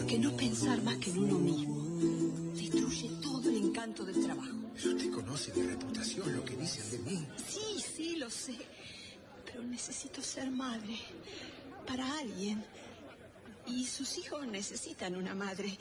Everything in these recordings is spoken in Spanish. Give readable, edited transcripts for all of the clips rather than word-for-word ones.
Porque no pensar más que en uno mismo destruye todo el encanto del trabajo. Pero usted conoce mi reputación, lo que dicen de mí. Sí, lo sé. Pero necesito ser madre para alguien. Y sus hijos necesitan una madre.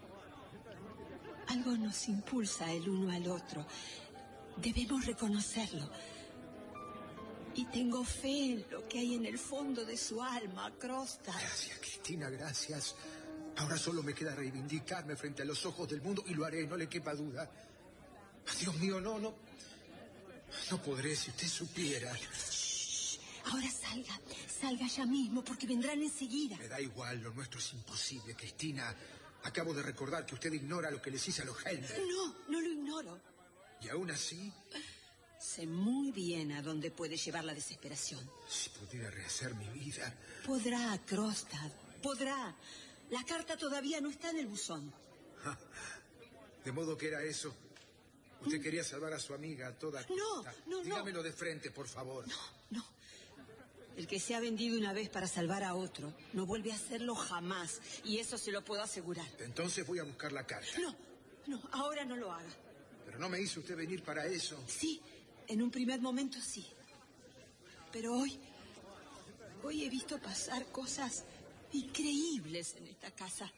Algo nos impulsa el uno al otro. Debemos reconocerlo. Y tengo fe en lo que hay en el fondo de su alma, Krostal. Gracias, Cristina, gracias. Ahora solo me queda reivindicarme frente a los ojos del mundo y lo haré, no le quepa duda. Dios mío, no podré si usted supiera. Shh. Ahora salga ya mismo porque vendrán enseguida. Me da igual, lo nuestro es imposible, Cristina. Acabo de recordar que usted ignora lo que les hice a los Helmer. No lo ignoro. Y aún así... Sé muy bien a dónde puede llevar la desesperación. Si pudiera rehacer mi vida... Podrá, Krostal, podrá. La carta todavía no está en el buzón. De modo que era eso. Usted quería salvar a su amiga, a toda costa. No. Dígamelo de frente, por favor. No. El que se ha vendido una vez para salvar a otro no vuelve a hacerlo jamás. Y eso se lo puedo asegurar. Entonces voy a buscar la carta. No, ahora no lo haga. Pero no me hizo usted venir para eso. Sí, en un primer momento sí. Pero hoy he visto pasar cosas increíbles en esta casa.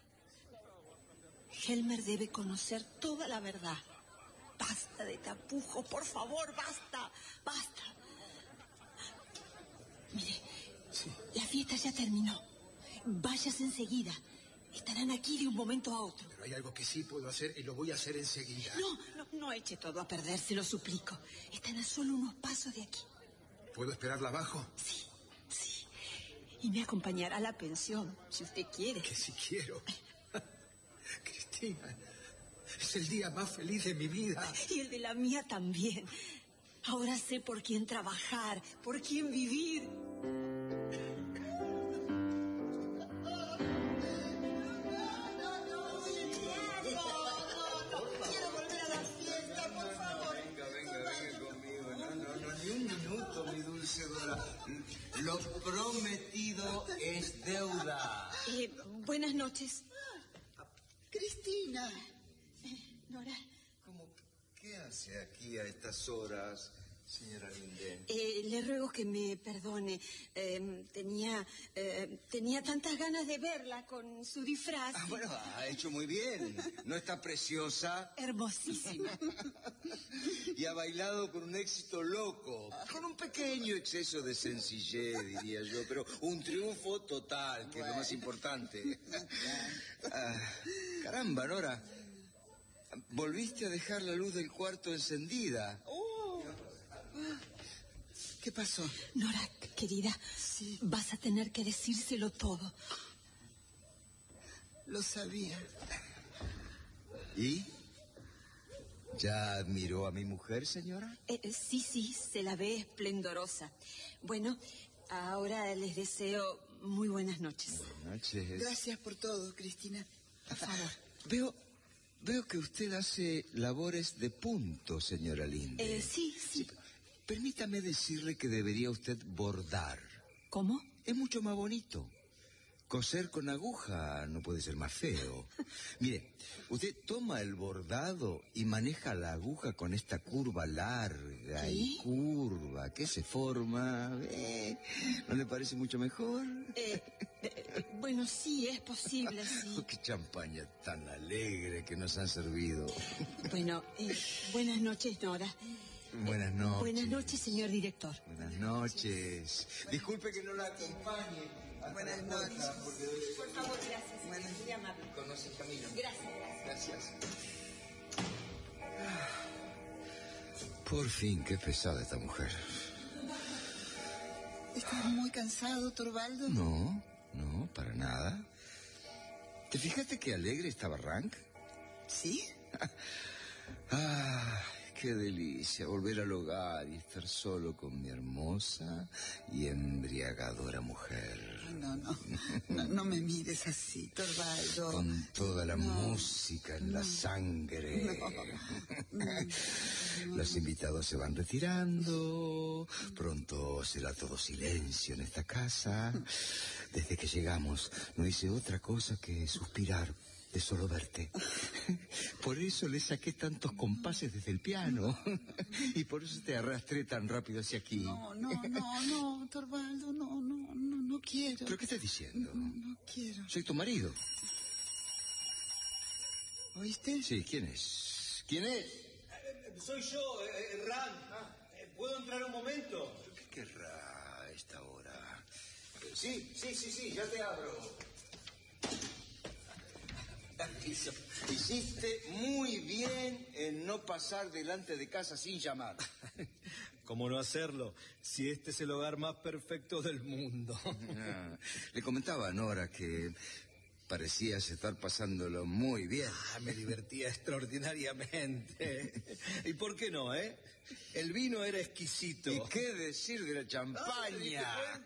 Helmer debe conocer toda la verdad. Basta de tapujos, por favor, basta. Mire, sí. La fiesta ya terminó. Váyase enseguida. Estarán aquí de un momento a otro. Pero hay algo que sí puedo hacer y lo voy a hacer enseguida. No eche todo a perder, se lo suplico. Están a solo unos pasos de aquí. ¿Puedo esperarla abajo? Sí. Y me acompañará a la pensión, si usted quiere. Que si quiero. Cristina, es el día más feliz de mi vida. Y el de la mía también. Ahora sé por quién trabajar, por quién vivir. Mi dulce Dora, lo prometido es deuda. Buenas noches. Cristina. Nora. ¿Qué hace aquí a estas horas, señora Linden? Le ruego que me perdone. Tenía tantas ganas de verla con su disfraz. Bueno, ha hecho muy bien. ¿No está preciosa? Hermosísima. Y ha bailado con un éxito loco, con un pequeño exceso de sencillez, diría yo, pero un triunfo total, que es lo más importante. Caramba, Nora, volviste a dejar la luz del cuarto encendida. ¿Qué pasó? Nora, querida, sí. Vas a tener que decírselo todo. Lo sabía. ¿Y? ¿Ya admiró a mi mujer, señora? Sí, se la ve esplendorosa. Bueno, ahora les deseo muy buenas noches. Buenas noches. Gracias por todo, Cristina. Por favor. Veo que usted hace labores de punto, señora Linde. Sí. Permítame decirle que debería usted bordar. ¿Cómo? Es mucho más bonito. Coser con aguja no puede ser más feo. Mire, usted toma el bordado y maneja la aguja con esta curva larga y curva que se forma. ¿No le parece mucho mejor? Bueno, sí, es posible, sí. Oh, qué champaña tan alegre que nos han servido. Bueno, buenas noches, Nora. Buenas noches. Buenas noches, señor director. Buenas noches. Disculpe que no la acompañe. Buenas noches. Por favor, gracias. Buenas. Muy amable. Conoce el camino. Gracias. Por fin, qué pesada esta mujer. ¿Estás muy cansado, Torvaldo? No, para nada. ¿Te fijaste qué alegre estaba Rank? ¿Sí? Qué delicia volver al hogar y estar solo con mi hermosa y embriagadora mujer. no me mires así, Torvaldo. Con toda la música en la sangre. Los invitados se van retirando. Pronto será todo silencio en esta casa. Desde que llegamos no hice otra cosa que suspirar de solo verte. Por eso le saqué tantos compases desde el piano. Y por eso te arrastré tan rápido hacia aquí. No, Torvaldo, no quiero. ¿Pero qué estás diciendo? No quiero. Soy tu marido. ¿Oíste? Sí, ¿quién es? ¿Quién es? Soy yo, Ran. ¿Puedo entrar un momento? ¿Pero qué querrá a esta hora? Sí, ya te abro. Hiciste muy bien en no pasar delante de casa sin llamar. ¿Cómo no hacerlo? Si este es el hogar más perfecto del mundo. Le comentaba a Nora que parecías estar pasándolo muy bien. Me divertía extraordinariamente. ¿Y por qué no, El vino era exquisito. ¿Y qué decir de la champaña?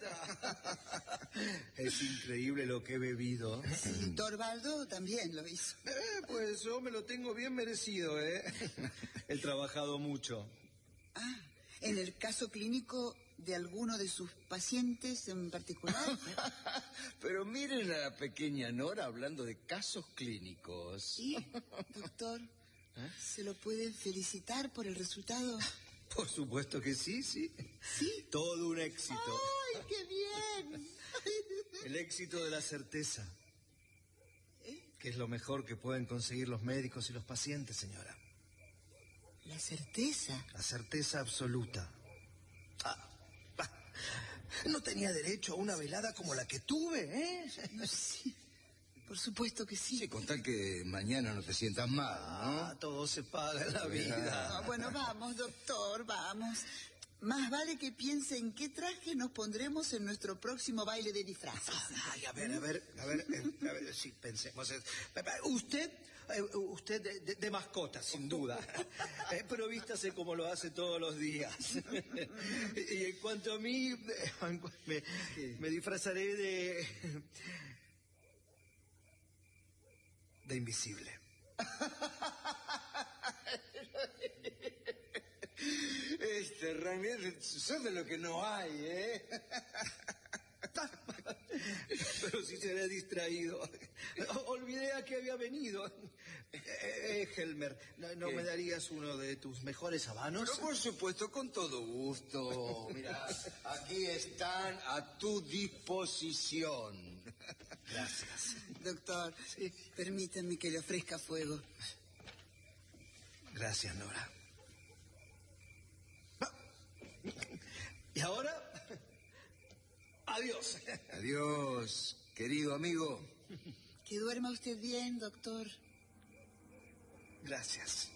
Es increíble lo que he bebido. Sí, Torvaldo también lo hizo. Pues yo me lo tengo bien merecido, He trabajado mucho. ¿En el caso clínico de alguno de sus pacientes en particular? Pero miren a la pequeña Nora hablando de casos clínicos. Sí, doctor. ¿Se lo puede felicitar por el resultado? Por supuesto que sí. ¿Sí? Todo un éxito. ¡Ay, qué bien! El éxito de la certeza. Que es lo mejor que pueden conseguir los médicos y los pacientes, señora. ¿La certeza? La certeza absoluta. No tenía derecho a una velada como la que tuve, Sí, por supuesto que sí. Sí, con tal que mañana no te sientas mal, ¿no? Todo se paga en la vida. Bueno, vamos, doctor, vamos. Más vale que piense en qué traje nos pondremos en nuestro próximo baile de disfraces. A ver, sí, pensemos. Usted de mascota, sin duda. Pero vístase como lo hace todos los días. Y en cuanto a mí, me disfrazaré de invisible. Ramírez, son de lo que no hay, Pero si se había distraído. Olvidé a qué había venido. Helmer, ¿no me darías uno de tus mejores habanos? Pero por supuesto, con todo gusto. Mira, aquí están a tu disposición. Gracias. Doctor, permítame que le ofrezca fuego. Gracias, Nora. ¿Y ahora? Adiós. Adiós, querido amigo. Que duerma usted bien, doctor. Gracias.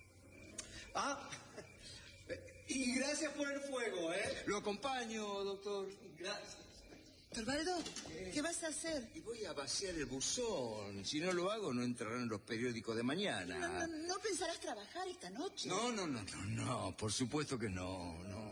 Y gracias por el fuego, Lo acompaño, doctor. Gracias. Torvaldo, ¿qué vas a hacer? Y voy a vaciar el buzón. Si no lo hago, no entrarán en los periódicos de mañana. ¿No pensarás trabajar esta noche? No, por supuesto que no.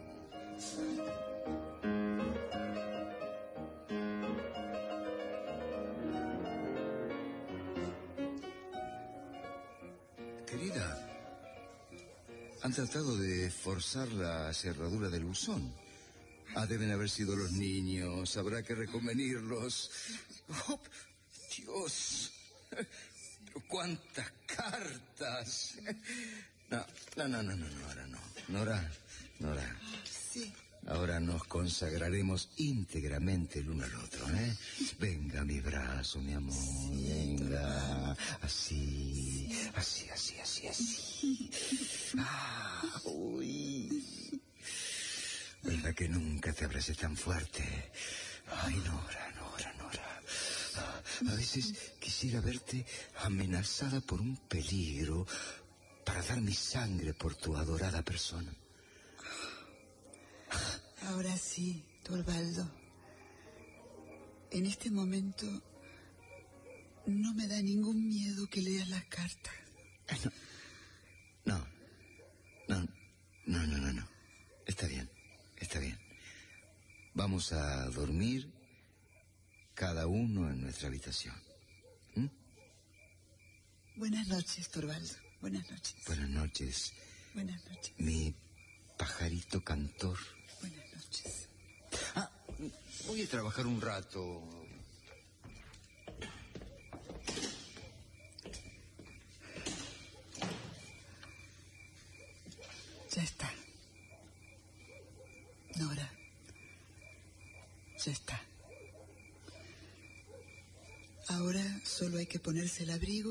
Querida, han tratado de forzar la cerradura del buzón. Deben haber sido los niños. Habrá que reconvenirlos. Oh, Dios. Pero cuántas cartas. No, ahora no. Nora. Sí. Ahora nos consagraremos íntegramente el uno al otro, Venga a mi brazo, mi amor. Sí, venga. Así. Uy. ¿Verdad que nunca te abracé tan fuerte? Ay, Nora. A veces quisiera verte amenazada por un peligro para dar mi sangre por tu adorada persona. Ahora sí, Torvaldo. En este momento no me da ningún miedo que leas las cartas. No. Está bien. Vamos a dormir cada uno en nuestra habitación. ¿Mm? Buenas noches, Torvaldo. Buenas noches. Buenas noches. Buenas noches. Mi pajarito cantor. Buenas noches. Ah, voy a trabajar un rato. Ya está. Nora. Ya está. Ahora solo hay que ponerse el abrigo.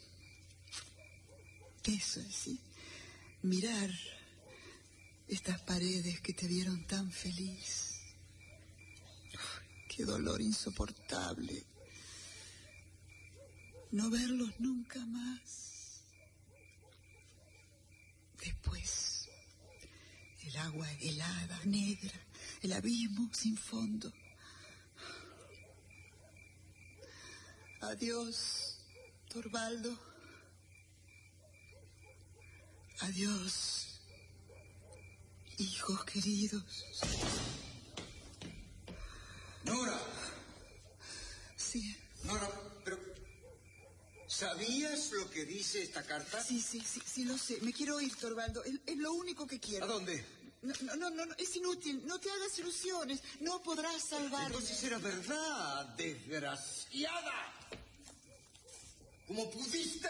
Eso es, sí. Mirar estas paredes que te vieron tan feliz. Qué dolor insoportable. No verlos nunca más. Después, el agua helada, negra, el abismo sin fondo. Adiós, Torvaldo. Adiós, hijos queridos. Nora. Sí. Nora, pero ¿sabías lo que dice esta carta? Sí, lo sé. Me quiero ir, Torvaldo. Es lo único que quiero. ¿A dónde? No, es inútil. No te hagas ilusiones. No podrás salvarme. Entonces era verdad, desgraciada. ¿Cómo pudiste?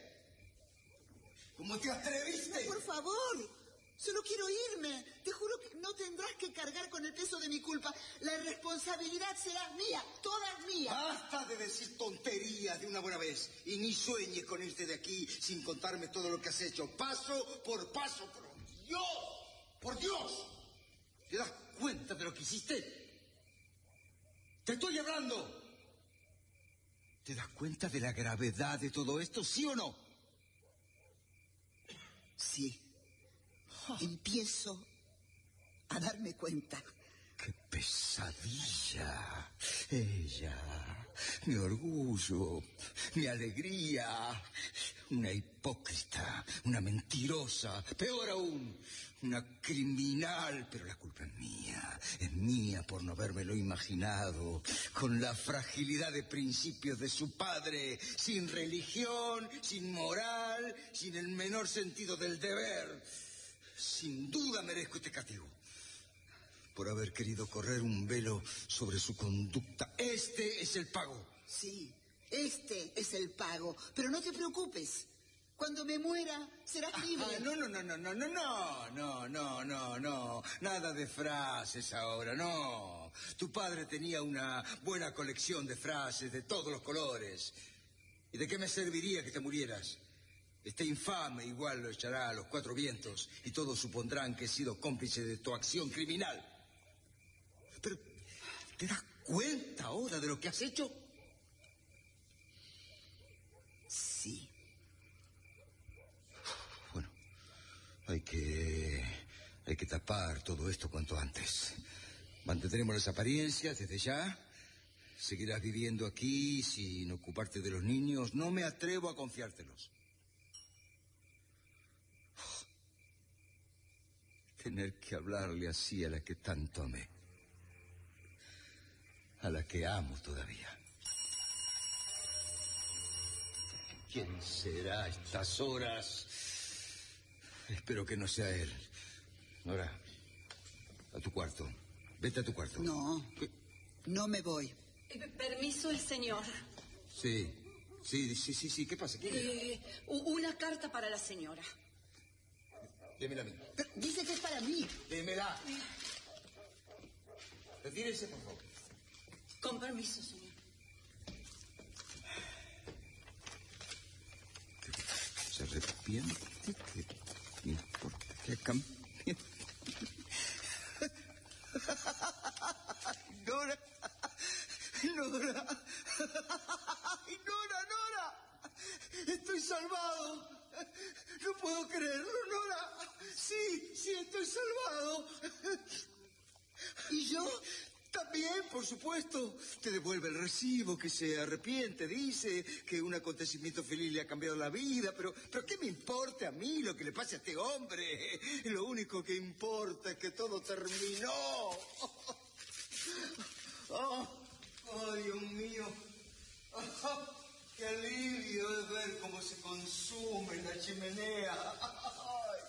¿Cómo te atreviste? No, por favor. Solo quiero irme. Te juro que no tendrás que cargar con el peso de mi culpa. La responsabilidad será mía, toda mía. Basta de decir tonterías de una buena vez. Y ni sueñes con irte de aquí sin contarme todo lo que has hecho. Paso por paso. ¡Por Dios! ¡Por Dios! ¿Te das cuenta de lo que hiciste? ¡Te estoy hablando! ¿Te das cuenta de la gravedad de todo esto, sí o no? Sí. Empiezo a darme cuenta. ¡Qué pesadilla! Ella, mi orgullo, mi alegría. Una hipócrita, una mentirosa, peor aún, una criminal. Pero la culpa es mía por no habérmelo imaginado. Con la fragilidad de principios de su padre, sin religión, sin moral, sin el menor sentido del deber. Sin duda merezco este castigo por haber querido correr un velo sobre su conducta. Este es el pago. Sí, este es el pago. Pero no te preocupes. Cuando me muera, serás libre. No. Nada de frases ahora, no. Tu padre tenía una buena colección de frases de todos los colores. ¿Y de qué me serviría que te murieras? Este infame igual lo echará a los cuatro vientos y todos supondrán que he sido cómplice de tu acción criminal. Pero, ¿te das cuenta ahora de lo que has hecho? Sí. Bueno, hay que tapar todo esto cuanto antes. Mantendremos las apariencias desde ya. Seguirás viviendo aquí sin ocuparte de los niños. No me atrevo a confiártelos. Tener que hablarle así a la que tanto amé. A la que amo todavía. ¿Quién será a estas horas? Espero que no sea él. Nora, a tu cuarto. Vete a tu cuarto. No, no me voy. Permiso, el señor. Sí. ¿Qué pasa? ¿Qué? Una carta para la señora. Démela a mí. Pero dice que es para mí. Démela. Retírese, por favor. Con permiso, señor. ¿Se arrepiente? ¿Qué importa que cambie? Nora. Estoy salvado. No puedo creerlo, Nora. Sí, estoy salvado. ¿Y yo? También, por supuesto. Te devuelve el recibo, que se arrepiente, dice que un acontecimiento feliz le ha cambiado la vida, pero ¿qué me importa a mí lo que le pase a este hombre? Lo único que importa es que todo terminó. ¡Oh, Dios mío! ¡Ah, qué alivio es ver cómo se consume la chimenea! ¡Ay!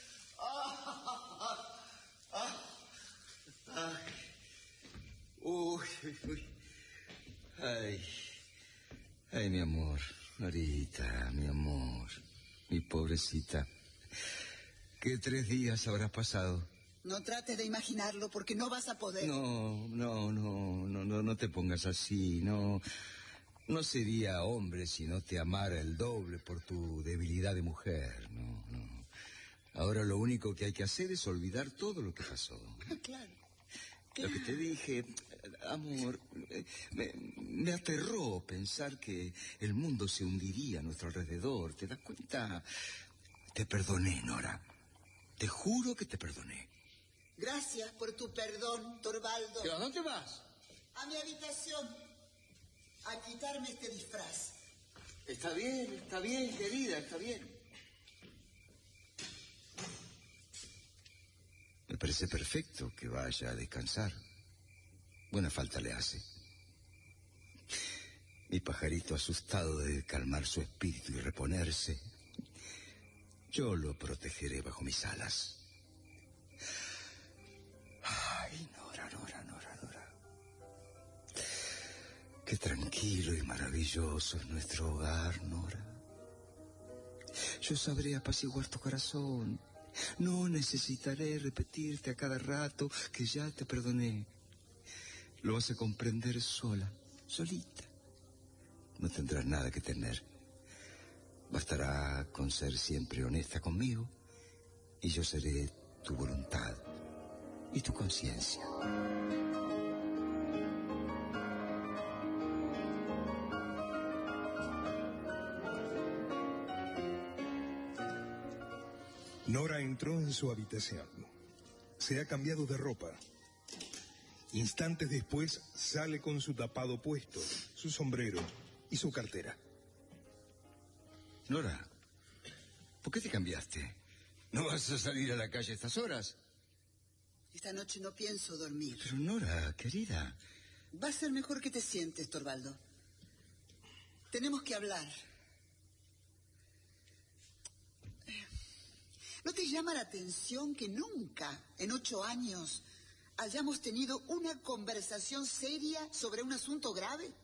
¡Ah! ¡Ah! ¡Ay! ¡Uy! ¡Uy! ¡Ay! ¡Ay, mi amor! Norita, mi amor, mi pobrecita. ¿Qué 3 días habrás pasado? No trates de imaginarlo porque no vas a poder. No te pongas así, no sería hombre si no te amara el doble por tu debilidad de mujer, no. Ahora lo único que hay que hacer es olvidar todo lo que pasó. Claro. Lo que te dije, amor, me aterró pensar que el mundo se hundiría a nuestro alrededor. ¿Te das cuenta? Te perdoné, Nora. Te juro que te perdoné. Gracias por tu perdón, Torvaldo. ¿A dónde vas? A mi habitación. A quitarme este disfraz. Está bien, querida, está bien. Me parece perfecto que vaya a descansar. Buena falta le hace. Mi pajarito asustado de calmar su espíritu y reponerse. Yo lo protegeré bajo mis alas. Ay, Nora. Qué tranquilo y maravilloso es nuestro hogar, Nora. Yo sabré apaciguar tu corazón. No necesitaré repetirte a cada rato que ya te perdoné. Lo vas a comprender sola, solita. No tendrás nada que temer. Bastará con ser siempre honesta conmigo y yo seré tu voluntad y tu conciencia. Nora entró en su habitación. Se ha cambiado de ropa. Instantes después sale con su tapado puesto, su sombrero y su cartera. Nora, ¿por qué te cambiaste? ¿No vas a salir a la calle a estas horas? Esta noche no pienso dormir. Pero Nora, querida... Va a ser mejor que te sientes, Torvaldo. Tenemos que hablar. ¿No te llama la atención que nunca, en 8 años, hayamos tenido una conversación seria sobre un asunto grave?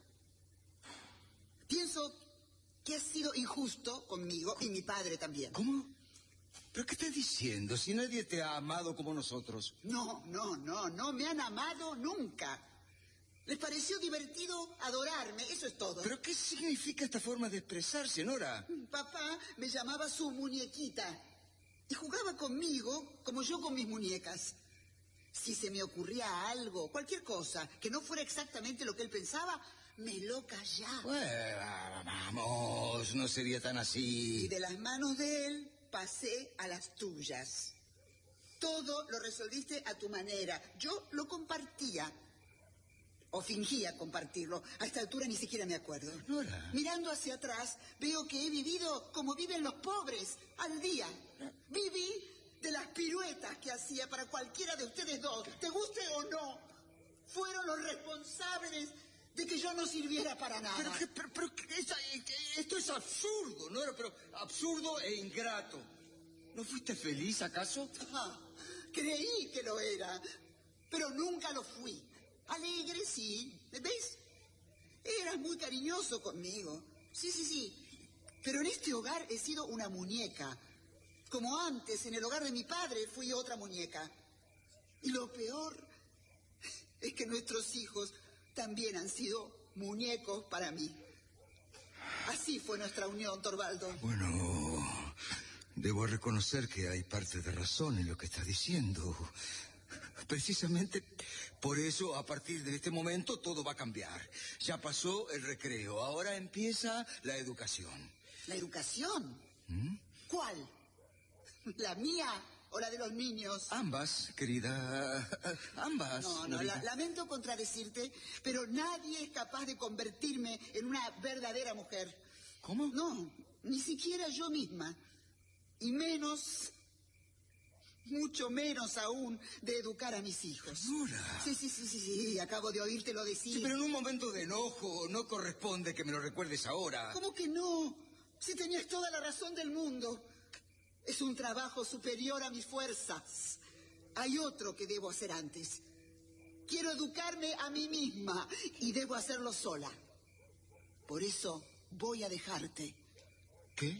Pienso que has sido injusto conmigo y mi padre también. ¿Cómo? ¿Pero qué estás diciendo? Si nadie te ha amado como nosotros. No me han amado nunca. Les pareció divertido adorarme, eso es todo. ¿Pero qué significa esta forma de expresarse, Nora? Papá me llamaba su muñequita y jugaba conmigo como yo con mis muñecas. Si se me ocurría algo, cualquier cosa, que no fuera exactamente lo que él pensaba, me lo callaba. Bueno, vamos, no sería tan así. Y de las manos de él pasé a las tuyas. Todo lo resolviste a tu manera. Yo lo compartía. O fingía compartirlo. A esta altura ni siquiera me acuerdo. Nora. Mirando hacia atrás, veo que he vivido como viven los pobres, al día. Viví de las piruetas que hacía para cualquiera de ustedes dos, te guste o no. Fueron los responsables de que yo no sirviera para nada. Pero esto es absurdo, Nora, pero absurdo e ingrato. ¿No fuiste feliz, acaso? Creí que lo era, pero nunca lo fui. Alegre, sí. ¿Ves? Eras muy cariñoso conmigo. Sí. Pero en este hogar he sido una muñeca. Como antes, en el hogar de mi padre, fui otra muñeca. Y lo peor es que nuestros hijos también han sido muñecos para mí. Así fue nuestra unión, Torvaldo. Bueno, debo reconocer que hay parte de razón en lo que estás diciendo. Precisamente por eso, a partir de este momento, todo va a cambiar. Ya pasó el recreo, ahora empieza la educación. ¿La educación? ¿Cuál? ¿La mía o la de los niños? Ambas, querida, ambas. No, lamento contradecirte, pero nadie es capaz de convertirme en una verdadera mujer. ¿Cómo? No, ni siquiera yo misma. Y menos mucho menos aún de educar a mis hijos. Nora. Sí, acabo de oírtelo decir. Sí, pero en un momento de enojo no corresponde que me lo recuerdes ahora. ¿Cómo que no? Si tenías toda la razón del mundo. Es un trabajo superior a mis fuerzas. Hay otro que debo hacer antes. Quiero educarme a mí misma y debo hacerlo sola. Por eso voy a dejarte. ¿Qué?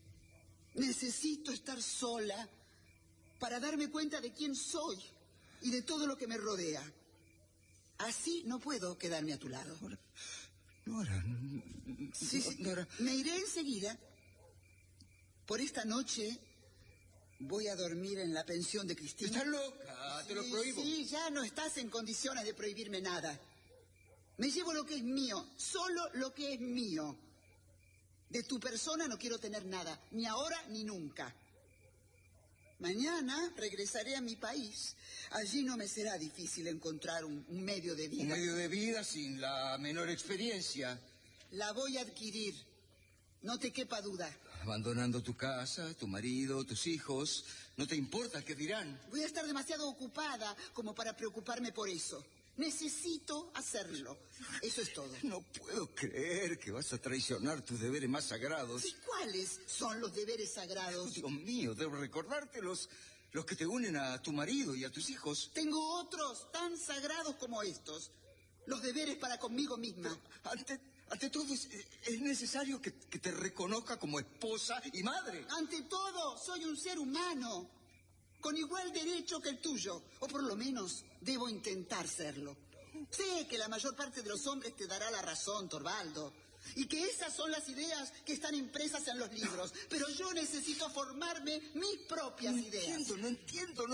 Necesito estar sola para darme cuenta de quién soy y de todo lo que me rodea. Así no puedo quedarme a tu lado. Nora. Sí, Nora. Me iré enseguida. Por esta noche voy a dormir en la pensión de Cristina. Estás loca, te lo prohíbo. Sí, ya no estás en condiciones de prohibirme nada. Me llevo lo que es mío, solo lo que es mío. De tu persona no quiero tener nada, ni ahora ni nunca. Mañana regresaré a mi país. Allí no me será difícil encontrar un medio de vida. Un medio de vida sin la menor experiencia. La voy a adquirir, no te quepa duda. Abandonando tu casa, tu marido, tus hijos. ¿No te importa qué dirán? Voy a estar demasiado ocupada como para preocuparme por eso. Necesito hacerlo. Eso es todo. No puedo creer que vas a traicionar tus deberes más sagrados. ¿Y cuáles son los deberes sagrados? Dios mío, debo recordarte los que te unen a tu marido y a tus hijos. Tengo otros tan sagrados como estos. Los deberes para conmigo misma. Ante todo, es necesario que te reconozca como esposa y madre. Ante todo, soy un ser humano, con igual derecho que el tuyo, o por lo menos debo intentar serlo. Sé que la mayor parte de los hombres te dará la razón, Torvaldo, y que esas son las ideas que están impresas en los libros, pero yo necesito formarme mis propias ideas. No entiendo.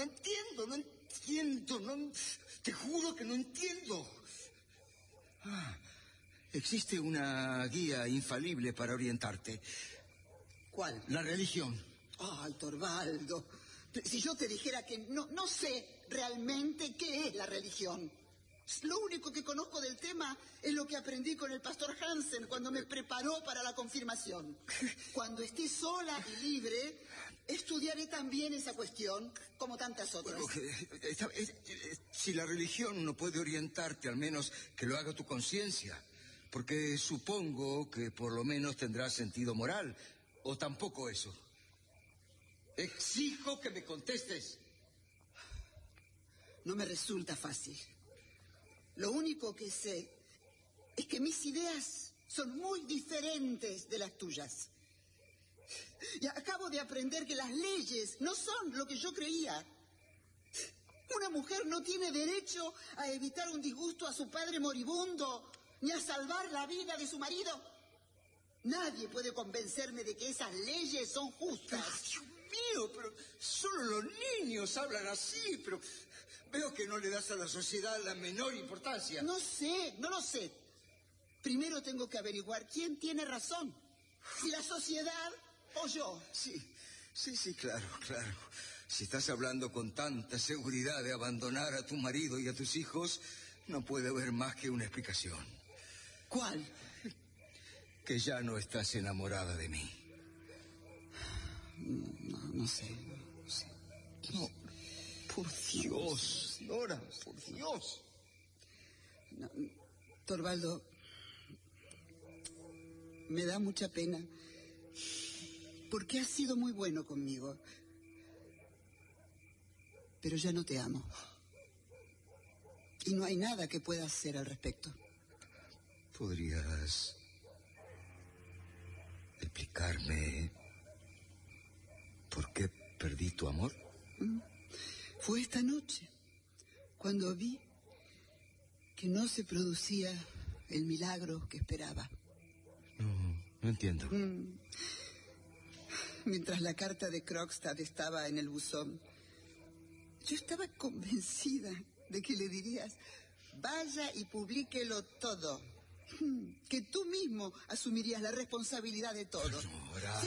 Te juro que no entiendo. Existe una guía infalible para orientarte. ¿Cuál? La religión. Ay, Torvaldo, si yo te dijera que no sé realmente qué es la religión. Lo único que conozco del tema es lo que aprendí con el pastor Hansen cuando me preparó para la confirmación. Cuando esté sola y libre, estudiaré también esa cuestión, como tantas otras. Si la religión no puede orientarte, al menos que lo haga tu conciencia. Porque supongo que por lo menos tendrá sentido moral. ¿O tampoco eso? Exijo que me contestes. No me resulta fácil. Lo único que sé es que mis ideas son muy diferentes de las tuyas. Y acabo de aprender que las leyes no son lo que yo creía. Una mujer no tiene derecho a evitar un disgusto a su padre moribundo, ni a salvar la vida de su marido. Nadie puede convencerme de que esas leyes son justas. Dios mío, pero solo los niños hablan así, pero veo que no le das a la sociedad la menor importancia. No lo sé. Primero tengo que averiguar quién tiene razón, si la sociedad o yo. Sí, claro. Si estás hablando con tanta seguridad de abandonar a tu marido y a tus hijos, no puede haber más que una explicación. ¿Cuál? Que ya no estás enamorada de mí. No sé. No, por Dios, Nora, por Dios. No, Torvaldo, me da mucha pena, porque has sido muy bueno conmigo, pero ya no te amo. Y no hay nada que pueda hacer al respecto. ¿Podrías explicarme por qué perdí tu amor? Fue esta noche, cuando vi que no se producía el milagro que esperaba. No entiendo. Mientras la carta de Krogstad estaba en el buzón, yo estaba convencida de que le dirías: vaya y publíquelo todo. Que tú mismo asumirías la responsabilidad de todo. Nora.